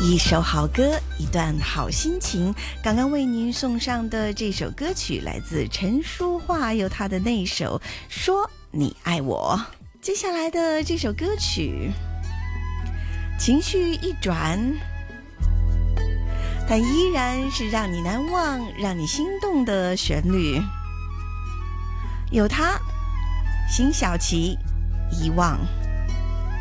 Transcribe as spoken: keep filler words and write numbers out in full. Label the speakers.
Speaker 1: 一首好歌，一段好心情。刚刚为您送上的这首歌曲来自陈淑桦，有她的那首《说你爱我》。接下来的这首歌曲，情绪一转，但依然是让你难忘、让你心动的旋律。有她，辛晓琪，遗忘。